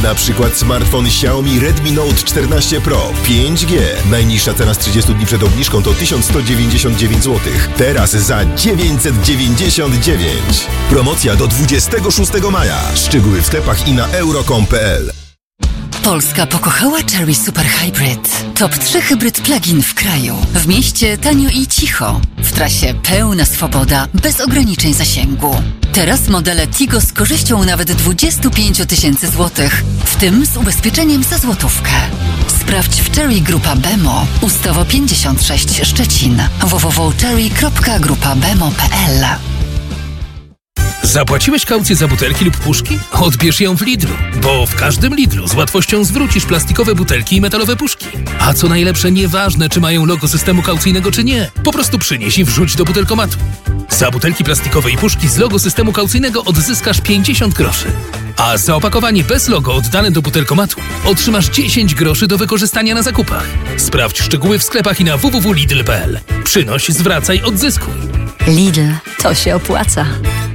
Na przykład smartfon Xiaomi Redmi Note 14 Pro 5G. Najniższa cena z 30 dni przed obniżką to 1199 zł. Teraz za 999. Promocja do 26 maja. Szczegóły w sklepach i na euro.com.pl. Polska pokochała Chery Super Hybrid. Top 3 hybryd plug-in w kraju. W mieście tanio i cicho. W trasie pełna swoboda, bez ograniczeń zasięgu. Teraz modele Tigo z korzyścią nawet 25 000 złotych, w tym z ubezpieczeniem za złotówkę. Sprawdź w Chery Grupa Bemo, Ustawo 56 Szczecin. www.chery.grupabemo.pl. Zapłaciłeś kaucję za butelki lub puszki? Odbierz ją w Lidlu, bo w każdym Lidlu z łatwością zwrócisz plastikowe butelki i metalowe puszki. A co najlepsze, nieważne czy mają logo systemu kaucyjnego czy nie, po prostu przynieś i wrzuć do butelkomatu. Za butelki plastikowe i puszki z logo systemu kaucyjnego odzyskasz 50 groszy. A za opakowanie bez logo oddane do butelkomatu otrzymasz 10 groszy do wykorzystania na zakupach. Sprawdź szczegóły w sklepach i na www.lidl.pl. Przynoś, zwracaj, odzyskuj. Lidl, to się opłaca.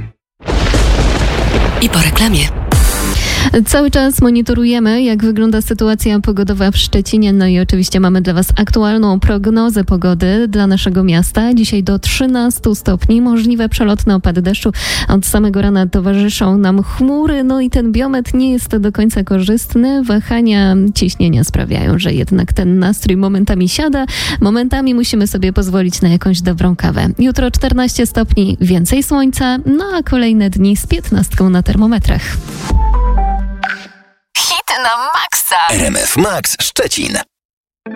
I po reklamie. Cały czas monitorujemy, jak wygląda sytuacja pogodowa w Szczecinie. No i oczywiście mamy dla Was aktualną prognozę pogody dla naszego miasta. Dzisiaj do 13 stopni, możliwe przelotne opady deszczu. Od samego rana towarzyszą nam chmury, no i ten biometr nie jest do końca korzystny. Wahania ciśnienia sprawiają, że jednak ten nastrój momentami siada. Momentami musimy sobie pozwolić na jakąś dobrą kawę. Jutro 14 stopni, więcej słońca, no a kolejne dni z 15 na termometrach. Hit na maksa. RMF Max Szczecin.